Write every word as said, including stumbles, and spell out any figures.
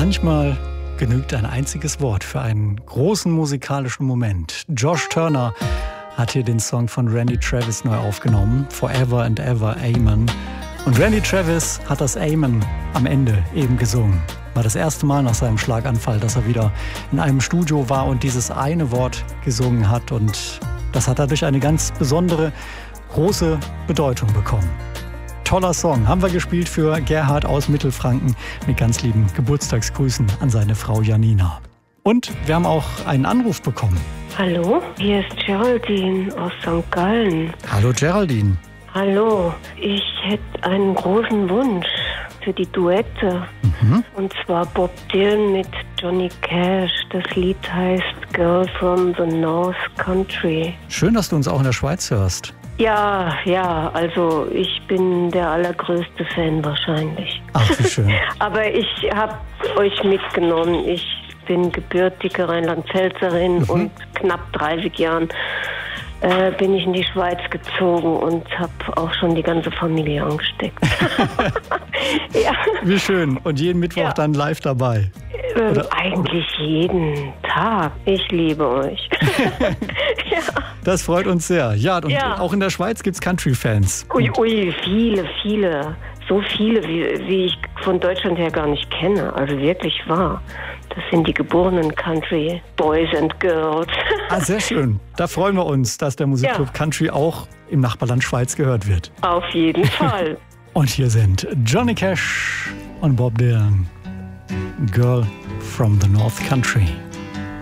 Manchmal genügt ein einziges Wort für einen großen musikalischen Moment. Josh Turner hat hier den Song von Randy Travis neu aufgenommen, Forever and Ever, Amen. Und Randy Travis hat das Amen am Ende eben gesungen. War das erste Mal nach seinem Schlaganfall, dass er wieder in einem Studio war und dieses eine Wort gesungen hat. Und das hat dadurch eine ganz besondere, große Bedeutung bekommen. Toller Song, haben wir gespielt für Gerhard aus Mittelfranken mit ganz lieben Geburtstagsgrüßen an seine Frau Janina. Und wir haben auch einen Anruf bekommen. Hallo, hier ist Geraldine aus Sankt Gallen. Hallo Geraldine. Hallo, ich hätte einen großen Wunsch für die Duette. Mhm. Und zwar Bob Dylan mit Johnny Cash. Das Lied heißt Girl from the North Country. Schön, dass du uns auch in der Schweiz hörst. Ja, ja, also ich bin der allergrößte Fan wahrscheinlich. Ach, wie schön. Aber ich habe euch mitgenommen. Ich bin gebürtige Rheinland-Pfälzerin mhm. und knapp dreißig Jahren äh, bin ich in die Schweiz gezogen und habe auch schon die ganze Familie angesteckt. Ja. Wie schön. Und jeden Mittwoch ja. dann live dabei. Ähm, eigentlich jeden Tag. Ich liebe euch. Ja. Das freut uns sehr. Ja, und ja. auch in der Schweiz gibt es Country-Fans. Ui, ui, viele, viele. So viele, wie, wie ich von Deutschland her gar nicht kenne. Also wirklich wahr. Das sind die geborenen Country Boys and Girls. Ah, sehr schön. Da freuen wir uns, dass der Musikclub ja. Country auch im Nachbarland Schweiz gehört wird. Auf jeden Fall. Und hier sind Johnny Cash und Bob Dylan. Girl from the North Country.